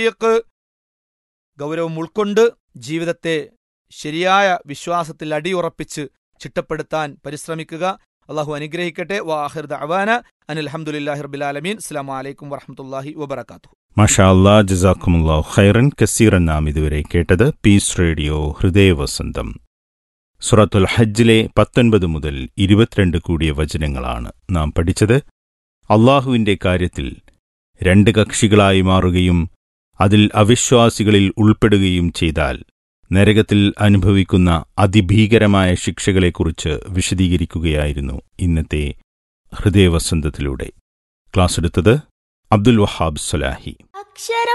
തൗഫീഖ്. ഗൗരവം ഉൾക്കൊണ്ട് ജീവിതത്തെ ശരിയായ വിശ്വാസത്തിൽ അടിയുറപ്പിച്ച് ചിട്ടപ്പെടുത്താൻ പരിശ്രമിക്കുക. അള്ളാഹു അനുഗ്രഹിക്കട്ടെ. വആഖിറു ദഅവാന അനിൽ ഹംദുലില്ലാഹി റബ്ബിൽ ആലമീൻ. അസ്സലാമു അലൈക്കും വറഹ്മത്തുള്ളാഹി വബറകാതുഹു. മാഷാ അല്ലാഹ്, ജസാക്കുമുല്ലാഹു ഖൈറൻ കസീറൻ. നാം ഇതുവരെ കേട്ടത് പീസ് റേഡിയോ ഹൃദയവസന്തം. സൂറത്തുൽ ഹജ്ജിലെ 19 മുതൽ 22 കൂടിയ വചനങ്ങളാണ് നാം പഠിച്ചത്. അള്ളാഹുവിന്റെ കാര്യത്തിൽ രണ്ട് കക്ഷികളായി മാറുകയും അതിൽ അവിശ്വാസികളിൽ ഉൾപ്പെടുകയും ചെയ്താൽ നരകത്തിൽ അനുഭവിക്കുന്ന അതിഭീകരമായ ശിക്ഷകളെക്കുറിച്ച് വിശദീകരിക്കുകയായിരുന്നു ഇന്നത്തെ ഹൃദയവസന്തത്തിലൂടെ. ക്ലാസ് എടുത്തത് അബ്ദുൽ വഹാബ് സലാഹി.